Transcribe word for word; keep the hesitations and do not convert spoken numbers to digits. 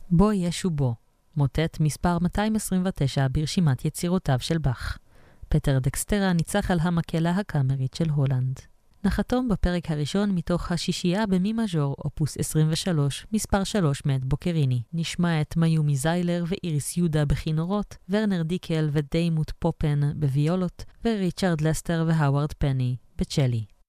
בו ישו בו, מוטט מספר מאתיים עשרים ותשע ברשימת יצירותיו של באך. פטר דקסטרה ניצח על המקהלה הקאמרית של הולנד. נחתום בפרק הראשון מתוך השישייה במי מז'ור, אופוס עשרים ושלוש, מספר שלוש מאת בוקריני. נשמע את מיומי זיילר ואיריס יהודה בכינורות, ורנר דיקל ודיימוט פופן בוויולות, וריצ'רד לסטר והאווארד פני בצ'לי.